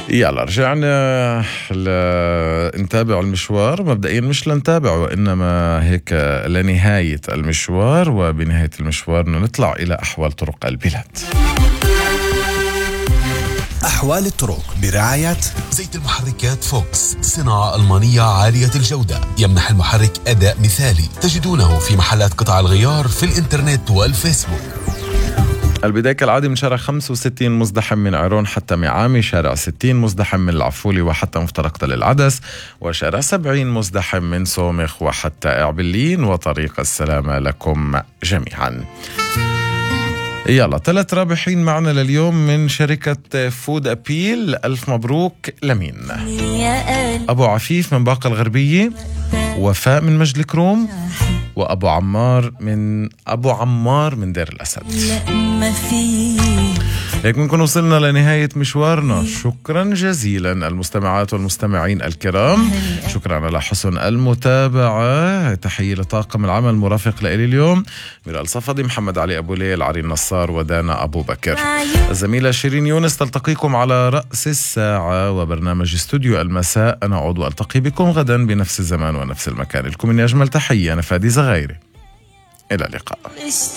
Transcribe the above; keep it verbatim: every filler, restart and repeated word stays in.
يلا رجعنا لنتابع المشوار. مبدئيا مش لنتابع وإنما هيك لنهاية المشوار، وبنهاية المشوار نطلع إلى أحوال طرق البلاد. أحوال الطرق برعاية زيت المحركات فوكس، صناعة ألمانية عالية الجودة، يمنح المحرك أداء مثالي. تجدونه في محلات قطع الغيار في الإنترنت والفيسبوك. البداية كالعادة من شارع خمسة وستين مزدحم من عيرون حتى معامي، شارع ستين مزدحم من العفولي وحتى مفترق تل العدس، وشارع سبعين مزدحم من سومخ وحتى إعبلين، وطريق السلامة لكم جميعا. يلا ثلاث رابحين معنا لليوم من شركة فود أبيل. ألف مبروك لمين؟ أبو عفيف من باقة الغربية، وفاء من مجد الكروم، وأبو عمار من أبو عمار من دير الأسد. هيك بنكون وصلنا لنهاية مشوارنا. شكرا جزيلا المستمعات والمستمعين الكرام، شكرا على حسن المتابعة. تحية لطاقم العمل المرافق لإلي اليوم، ميرال صفدي، محمد علي أبو ليل، عرين نصار، ودانا أبو بكر. الزميلة شيرين يونس تلتقيكم على رأس الساعة، وبرنامج استوديو المساء أنا أعود وألتقي بكم غدا بنفس الزمان ونفس المكان. لكم مني أجمل تحية، أنا فادي زغيري، إلى اللقاء.